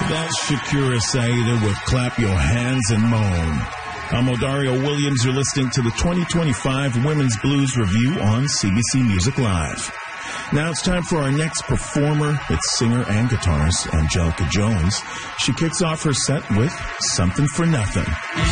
That's Shakira Saida with Clap Your Hands and Moan. I'm Odario Williams. You're listening to the 2025 Women's Blues Review on CBC Music Live. Now it's time for our next performer. It's singer and guitarist Angelica Jones. She kicks off her set with Something for Nothing.